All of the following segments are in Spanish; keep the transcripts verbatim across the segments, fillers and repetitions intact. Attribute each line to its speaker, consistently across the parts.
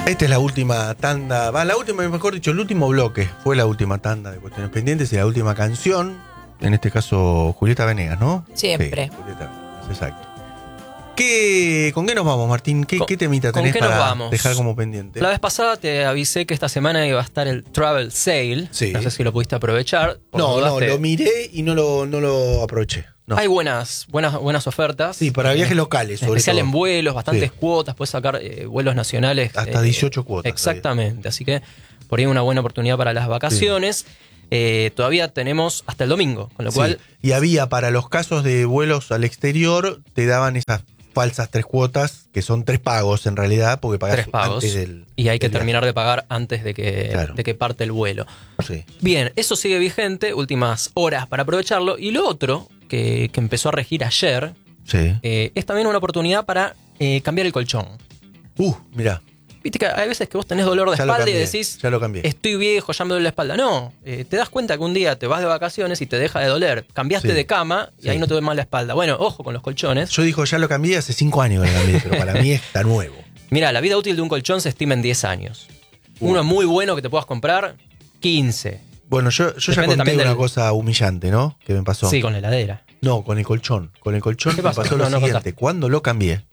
Speaker 1: Esta es la última tanda, va, la última, mejor dicho, el último bloque. Fue la última tanda de Cuestiones Pendientes y la última canción. En este caso, Julieta Venegas, ¿no?
Speaker 2: Siempre.
Speaker 1: Sí, Julieta Venegas, exacto. ¿Qué, ¿Con qué nos vamos, Martín? ¿Qué, qué temita
Speaker 3: ¿Con
Speaker 1: tenés
Speaker 3: qué
Speaker 1: para
Speaker 3: nos vamos?
Speaker 1: dejar como pendiente?
Speaker 3: La vez pasada te avisé que esta semana iba a estar el Travel Sale.
Speaker 1: Sí.
Speaker 3: No sé si lo pudiste aprovechar. Por
Speaker 1: No,
Speaker 3: dudas
Speaker 1: no,
Speaker 3: te-
Speaker 1: lo miré y no lo, no lo aproveché. No.
Speaker 3: Hay buenas, buenas, buenas ofertas.
Speaker 1: Sí, para
Speaker 3: Eh,
Speaker 1: viajes locales,
Speaker 3: En
Speaker 1: sobre
Speaker 3: especial
Speaker 1: todo.
Speaker 3: en vuelos, bastantes
Speaker 1: Sí.
Speaker 3: cuotas. Puedes sacar eh, vuelos nacionales.
Speaker 1: Hasta
Speaker 3: eh,
Speaker 1: dieciocho cuotas.
Speaker 3: Exactamente. Así que por ahí una buena oportunidad para las vacaciones. Eh, todavía tenemos hasta el domingo. Con lo
Speaker 1: Sí.
Speaker 3: cual,
Speaker 1: Y había para los casos de vuelos al exterior, te daban esas falsas tres cuotas, que son tres pagos en realidad, porque pagas
Speaker 3: tres pagos.
Speaker 1: antes del.
Speaker 3: Y hay que
Speaker 1: del viaje.
Speaker 3: terminar de pagar antes de que,
Speaker 1: Claro.
Speaker 3: de que parte el vuelo.
Speaker 1: Sí.
Speaker 3: Bien, eso sigue vigente, últimas horas para aprovecharlo. Y lo otro, que, que empezó a regir ayer,
Speaker 1: Sí.
Speaker 3: eh, es también una oportunidad para eh, cambiar el colchón.
Speaker 1: Uh, mirá,
Speaker 3: Viste que hay veces que vos tenés dolor de
Speaker 1: ya lo
Speaker 3: espalda y
Speaker 1: cambié.
Speaker 3: decís,
Speaker 1: Ya lo cambié.
Speaker 3: estoy viejo, ya me duele la espalda. No, eh, te das cuenta que un día te vas de vacaciones y te deja de doler. Cambiaste
Speaker 1: Sí.
Speaker 3: de cama y
Speaker 1: Sí.
Speaker 3: ahí no te duele más la espalda. Bueno, ojo con los colchones.
Speaker 1: Yo digo, ya lo cambié hace cinco años que lo cambié, pero para mí está nuevo.
Speaker 3: Mira, la vida útil de un colchón se estima en diez años.
Speaker 1: Uh.
Speaker 3: Uno muy bueno que te puedas comprar, quince.
Speaker 1: Bueno, yo, yo ya
Speaker 3: Depende
Speaker 1: conté
Speaker 3: también
Speaker 1: una
Speaker 3: del-
Speaker 1: cosa humillante, ¿no? Que me pasó.
Speaker 3: Sí, con la heladera.
Speaker 1: No, con el colchón. Con el colchón
Speaker 3: ¿Qué
Speaker 1: me
Speaker 3: pasó?
Speaker 1: pasó lo
Speaker 3: No, no
Speaker 1: siguiente.
Speaker 3: contaste.
Speaker 1: Cuando lo cambié,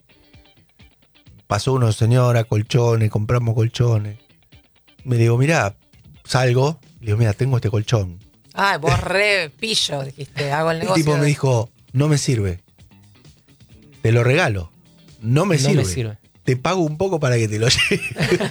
Speaker 1: pasó uno, señora, colchones, compramos colchones. Me digo, mirá, salgo. Le digo, mira, tengo este colchón.
Speaker 2: Ay, vos re pillo, dijiste, hago el
Speaker 1: El
Speaker 2: negocio.
Speaker 1: tipo me
Speaker 2: de-
Speaker 1: dijo, no me sirve. Te lo regalo. No me,
Speaker 3: No
Speaker 1: sirve.
Speaker 3: me sirve.
Speaker 1: Te pago un poco para que te lo lleve.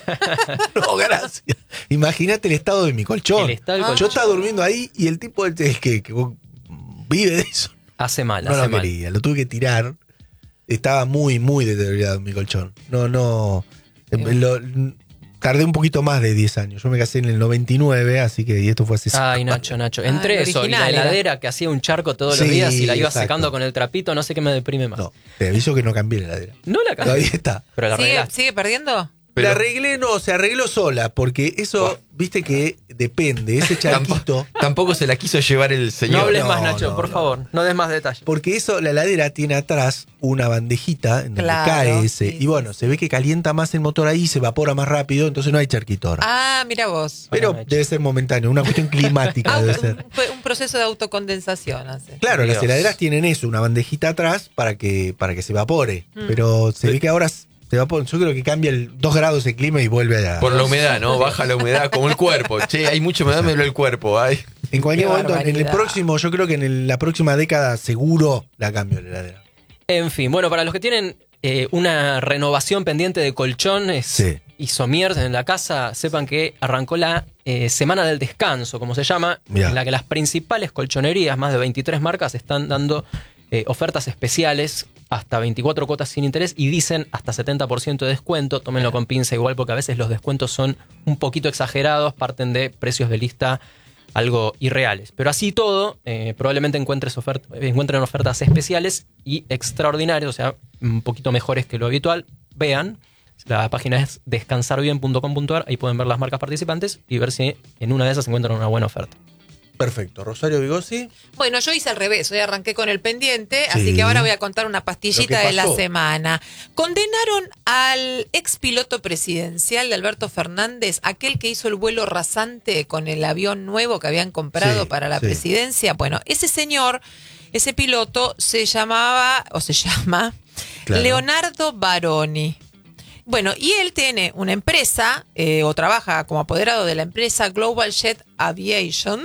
Speaker 1: No, gracias. Imagínate el estado de mi colchón.
Speaker 3: El estado del
Speaker 2: Ah.
Speaker 3: colchón
Speaker 1: Yo estaba durmiendo ahí y el tipo el que, que vive de eso.
Speaker 3: hace mal,
Speaker 1: No
Speaker 3: hace
Speaker 1: lo
Speaker 3: mal.
Speaker 1: quería, lo tuve que tirar. Estaba muy, muy deteriorado mi colchón. No, no. eh, lo- tardé un poquito más de diez años. Yo me casé en el noventa y nueve, así que y esto fue hace cinco
Speaker 3: Ay,
Speaker 1: años.
Speaker 3: Nacho, Nacho.
Speaker 2: Ah,
Speaker 3: Entre
Speaker 2: el
Speaker 3: eso y la
Speaker 2: original era.
Speaker 3: heladera que hacía un charco todos los
Speaker 1: Sí,
Speaker 3: días y la iba
Speaker 1: exacto.
Speaker 3: secando con el trapito, no sé qué me deprime más.
Speaker 1: No, te aviso que no cambié la heladera.
Speaker 3: No la cambié.
Speaker 1: Todavía está.
Speaker 3: Pero la
Speaker 2: ¿Sigue,
Speaker 3: arreglaste.
Speaker 2: ¿Sigue perdiendo?
Speaker 4: Pero-
Speaker 1: La arreglé, no, se arregló sola, porque eso,
Speaker 4: Buah.
Speaker 1: viste que depende, ese charquito.
Speaker 4: Tampoco se la quiso llevar el
Speaker 3: No
Speaker 4: señor.
Speaker 3: hables
Speaker 1: No,
Speaker 3: más, Nacho,
Speaker 1: no,
Speaker 3: por
Speaker 1: no.
Speaker 3: favor. No des más detalles.
Speaker 1: Porque eso, la heladera tiene atrás una bandejita en donde
Speaker 2: Claro,
Speaker 1: cae ese.
Speaker 2: sí,
Speaker 1: y bueno,
Speaker 2: sí,
Speaker 1: se ve que calienta más el motor ahí, se evapora más rápido, entonces no hay charquito ahora.
Speaker 2: Ah, mira vos.
Speaker 1: Pero
Speaker 3: bueno,
Speaker 1: debe ser momentáneo, una cuestión climática
Speaker 2: Ah,
Speaker 1: debe
Speaker 2: un,
Speaker 1: ser.
Speaker 2: fue un proceso de autocondensación hace.
Speaker 1: Claro, las
Speaker 3: Dios.
Speaker 1: heladeras tienen eso, una bandejita atrás para que, para que se evapore.
Speaker 2: Mm.
Speaker 1: Pero se ve que ahora se evapora. Yo creo que cambia el dos grados el clima y vuelve a.
Speaker 4: Por la humedad, ¿no? Baja la humedad, como el cuerpo. Che, hay mucha humedad, me duele el cuerpo. Ay.
Speaker 1: En cualquier
Speaker 2: Qué
Speaker 1: momento, en el
Speaker 2: barbaridad.
Speaker 1: próximo, yo creo que en el- la próxima década seguro la cambio la heladera.
Speaker 3: En fin, bueno, para los que tienen eh, una renovación pendiente de colchones
Speaker 1: Sí.
Speaker 3: y somiers en la casa, sepan que arrancó la eh, Semana del Descanso, como se llama,
Speaker 1: Mirá.
Speaker 3: en la que las principales colchonerías, más de veintitrés marcas, están dando eh, ofertas especiales, hasta veinticuatro cuotas sin interés y dicen hasta setenta por ciento de descuento. Tómenlo con pinza igual porque a veces los descuentos son un poquito exagerados, parten de precios de lista algo irreales. Pero así todo, eh, probablemente encuentres ofert- encuentren ofertas especiales y extraordinarias, o sea, un poquito mejores que lo habitual. Vean, la página es descansar bien punto com punto a r, ahí pueden ver las marcas participantes y ver si en una de esas encuentran una buena oferta.
Speaker 1: Perfecto. Rosario Vigossi.
Speaker 2: Bueno, yo hice al revés, hoy arranqué con el pendiente,
Speaker 1: Sí.
Speaker 2: así que ahora voy a contar una
Speaker 1: Lo
Speaker 2: pastillita
Speaker 1: que
Speaker 2: de la
Speaker 1: pasó.
Speaker 2: semana. Condenaron al ex piloto presidencial de Alberto Fernández, aquel que hizo el vuelo rasante con el avión nuevo que habían comprado
Speaker 1: Sí,
Speaker 2: para la
Speaker 1: sí.
Speaker 2: presidencia. Bueno, ese señor, ese piloto se llamaba, o se llama,
Speaker 1: Claro.
Speaker 2: Leonardo Baroni. Bueno, y él tiene una empresa, eh, o trabaja como apoderado de la empresa Global Jet Aviation,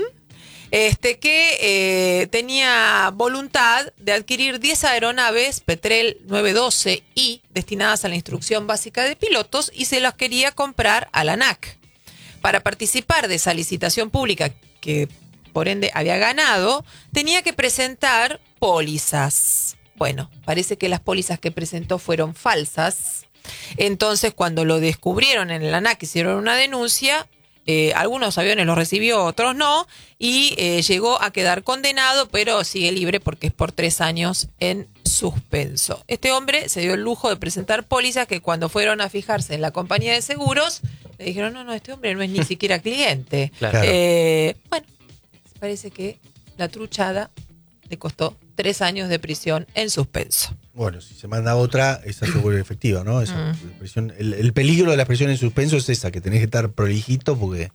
Speaker 2: este, que eh, tenía voluntad de adquirir diez aeronaves Petrel novecientos doce I destinadas a la instrucción básica de pilotos y se las quería comprar a la ANAC. Para participar de esa licitación pública que por ende había ganado, tenía que presentar pólizas. Bueno, parece que las pólizas que presentó fueron falsas. Entonces, cuando lo descubrieron en la ANAC, hicieron una denuncia. Eh, algunos aviones los recibió, otros no, y eh, llegó a quedar condenado, pero sigue libre porque es por tres años en suspenso. Este hombre se dio el lujo de presentar pólizas que cuando fueron a fijarse en la compañía de seguros, le dijeron, no, no, este hombre no es ni siquiera cliente.
Speaker 3: Claro.
Speaker 1: Claro.
Speaker 2: Eh, bueno, parece que la truchada le costó tres años de prisión en suspenso.
Speaker 1: Bueno, si se manda otra, esa se vuelve efectiva, ¿no? Esa,
Speaker 2: Mm.
Speaker 1: la prisión- el, el peligro de la prisión en suspenso es esa, que tenés que estar prolijito porque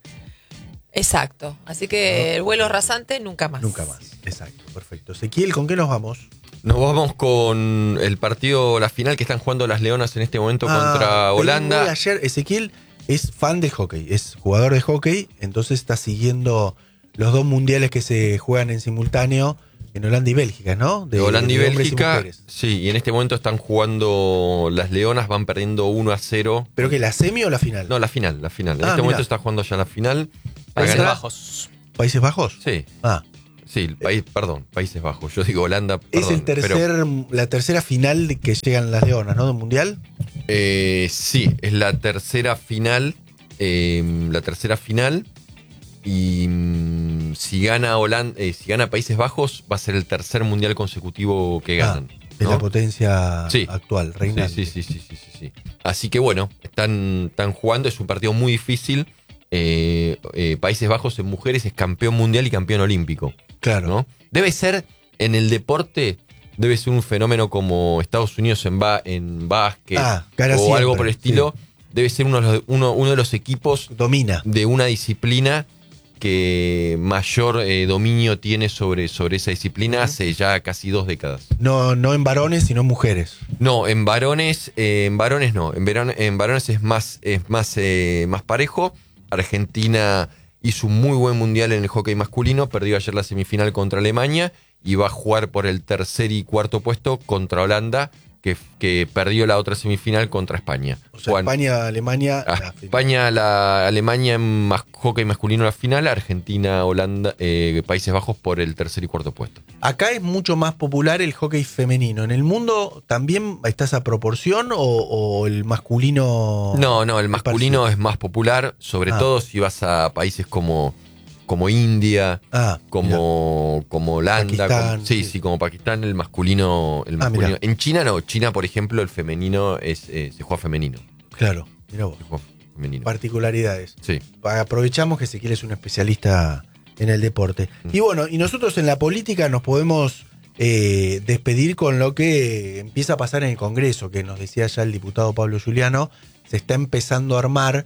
Speaker 2: Exacto. Así que el vuelo rasante nunca más.
Speaker 1: nunca más. Exacto, perfecto. Ezequiel, ¿con qué nos vamos?
Speaker 4: Nos vamos con el partido, la final que están jugando las Leonas en este momento contra
Speaker 1: Ah,
Speaker 4: Holanda.
Speaker 1: hoy ayer, Ezequiel es fan de hockey, es jugador de hockey, entonces está siguiendo los dos mundiales que se juegan en simultáneo en Holanda y Bélgica, ¿no?
Speaker 4: De Holanda y
Speaker 1: de hombres
Speaker 4: Bélgica.
Speaker 1: mujeres.
Speaker 4: Sí, y en este momento están jugando las Leonas, van perdiendo uno a cero.
Speaker 1: ¿Pero que la semi o la final?
Speaker 4: No, la final, la final. En
Speaker 1: Ah,
Speaker 4: este
Speaker 1: mirá.
Speaker 4: momento está jugando ya la final.
Speaker 3: Países
Speaker 4: Acá-
Speaker 3: Bajos.
Speaker 1: ¿Países Bajos?
Speaker 4: Sí,
Speaker 1: Ah,
Speaker 4: sí, el país, perdón, Países Bajos. Yo digo Holanda,
Speaker 1: es
Speaker 4: perdón.
Speaker 1: el tercer,
Speaker 4: pero,
Speaker 1: la tercera final de que llegan las Leonas, ¿no? Del mundial.
Speaker 4: eh, sí, es la tercera final. eh, la tercera final. Y mm, si gana Holanda, eh, si gana Países Bajos, va a ser el tercer mundial consecutivo que ganan.
Speaker 1: Ah, es
Speaker 4: ¿no?
Speaker 1: la potencia
Speaker 4: Sí.
Speaker 1: actual,
Speaker 4: Sí,
Speaker 1: reinante.
Speaker 4: sí, sí, sí, sí, sí, sí. Así que bueno, están, están jugando, es un partido muy difícil. Eh, eh, Países Bajos en mujeres es campeón mundial y campeón olímpico,
Speaker 1: Claro.
Speaker 4: ¿no? Debe ser, en el deporte, debe ser un fenómeno como Estados Unidos en, ba en básquet
Speaker 1: Ah, gana
Speaker 4: o
Speaker 1: siempre,
Speaker 4: algo por el estilo. Debe ser uno de, los, uno, uno de los equipos
Speaker 1: Domina.
Speaker 4: de una disciplina que mayor eh, dominio tiene sobre, sobre esa disciplina hace ya casi dos décadas.
Speaker 1: No, no en varones, sino en mujeres.
Speaker 4: No, en varones, eh, en varones no. En, verón- en varones es más, es más, eh, más parejo. Argentina hizo un muy buen mundial en el hockey masculino, perdió ayer la semifinal contra Alemania y va a jugar por el tercer y cuarto puesto contra Holanda, que, que perdió la otra semifinal contra España.
Speaker 1: O sea,
Speaker 4: Juan-
Speaker 1: España, Alemania.
Speaker 4: Ah,
Speaker 1: la final.
Speaker 4: España, la Alemania en mas- hockey masculino la final, Argentina, Holanda, eh, Países Bajos por el tercer y cuarto puesto.
Speaker 1: Acá es mucho más popular el hockey femenino. ¿En el mundo también está esa proporción o, o el masculino?
Speaker 4: No, no, el
Speaker 1: es
Speaker 4: masculino
Speaker 1: parecido?
Speaker 4: es más popular, sobre
Speaker 1: Ah.
Speaker 4: todo si vas a países como, como India,
Speaker 1: Ah, mirá.
Speaker 4: como, como Holanda.
Speaker 1: Pakistán,
Speaker 4: como- sí,
Speaker 1: sí.
Speaker 4: sí, como Pakistán, el masculino. El
Speaker 1: Ah,
Speaker 4: masculino.
Speaker 1: mirá.
Speaker 4: En China no, China, por ejemplo, el femenino es, eh, se juega femenino.
Speaker 1: Claro, mira vos.
Speaker 4: Se juega femenino.
Speaker 1: Particularidades.
Speaker 4: Sí.
Speaker 1: Aprovechamos que Ezequiel es un especialista en el deporte. Y bueno, y nosotros en la política nos podemos eh, despedir con lo que empieza a pasar en el Congreso, que nos decía ya el diputado Pablo Giuliano, se está empezando a armar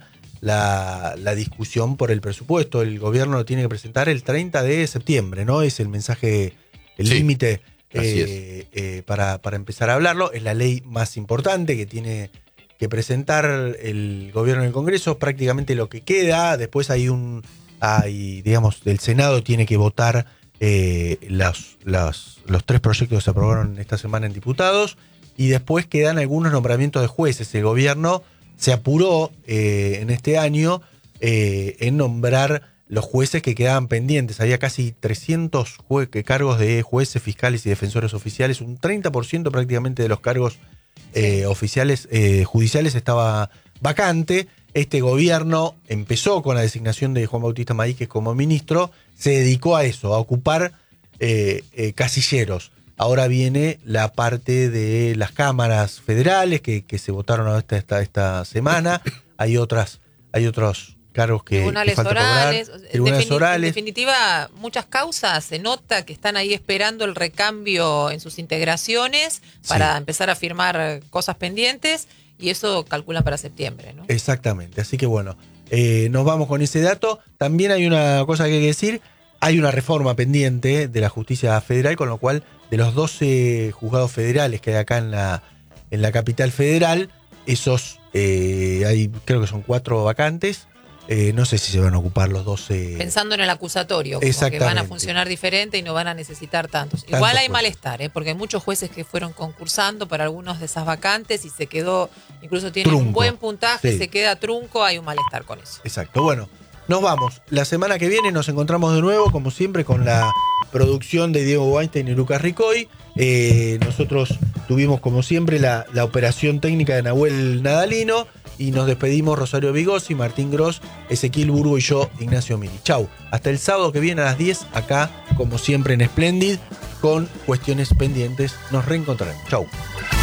Speaker 1: la, la discusión por el presupuesto. El gobierno lo tiene que presentar el treinta de septiembre, ¿no? Es el mensaje, el
Speaker 4: Sí,
Speaker 1: límite
Speaker 4: así
Speaker 1: eh, eh, para, para empezar a hablarlo. Es la ley más importante que tiene que presentar el gobierno en el Congreso, prácticamente lo que queda. Después hay un, hay, digamos, el Senado tiene que votar eh, los, los, los tres proyectos que se aprobaron esta semana en diputados, y después quedan algunos nombramientos de jueces. El gobierno se apuró eh, en este año eh, en nombrar los jueces que quedaban pendientes. Había casi trescientos jue- cargos de jueces, fiscales y defensores oficiales, un treinta por ciento prácticamente de los cargos eh, oficiales, eh, judiciales estaba vacante. Este gobierno empezó con la designación de Juan Bautista Maíquez como ministro, se dedicó a eso, a ocupar eh, eh, casilleros. Ahora viene la parte de las cámaras federales que, que se votaron esta, esta, esta semana. Hay otras, hay otros cargos que, que
Speaker 2: Tribunales
Speaker 1: falta
Speaker 2: orales.
Speaker 1: cobrar.
Speaker 2: En
Speaker 1: Tribunales
Speaker 2: defini-
Speaker 1: orales.
Speaker 2: En definitiva, muchas causas se nota que están ahí esperando el recambio en sus integraciones para
Speaker 1: Sí.
Speaker 2: empezar a firmar cosas pendientes, y eso calculan para septiembre, ¿no?
Speaker 1: Exactamente, así que bueno, eh, nos vamos con ese dato. También hay una cosa que hay que decir, hay una reforma pendiente de la justicia federal, con lo cual de los doce juzgados federales que hay acá en la, en la capital federal, esos, eh, hay creo que son cuatro vacantes, eh, no sé si se van a ocupar los doce.
Speaker 2: Pensando en el acusatorio, como que
Speaker 1: Exactamente.
Speaker 2: van a funcionar diferente y no van a necesitar tantos.
Speaker 1: Tantos
Speaker 2: Igual hay
Speaker 1: jueces.
Speaker 2: malestar, ¿eh? Porque hay muchos jueces que fueron concursando para algunos de esas vacantes y se quedó, incluso tienen un
Speaker 1: Trunco.
Speaker 2: buen puntaje,
Speaker 1: Sí.
Speaker 2: se queda trunco, hay un malestar con eso.
Speaker 1: Exacto, bueno, nos vamos. La semana que viene nos encontramos de nuevo, como siempre, con la producción de Diego Weinstein y Lucas Ricoy. Eh, nosotros tuvimos, como siempre, la, la operación técnica de Nahuel Nadalino. Y nos despedimos Rosario Vigossi, Martín Gross, Ezequiel Burgo y yo, Ignacio Mini. Chau. Hasta el sábado que viene a las diez, acá, como siempre, en Splendid, con cuestiones pendientes. Nos reencontraremos. Chau.